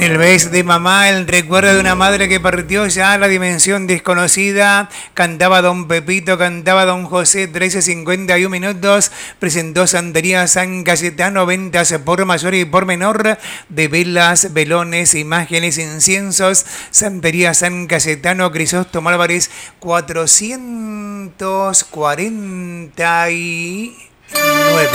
El mes de mamá, el recuerdo de una madre que partió ya a la dimensión desconocida. Cantaba Don Pepito, cantaba Don José, 13:51 minutos. Presentó Santería San Cayetano, ventas por mayor y por menor de velas, velones, imágenes, inciensos. Santería San Cayetano, Crisóstomo Álvarez, 449.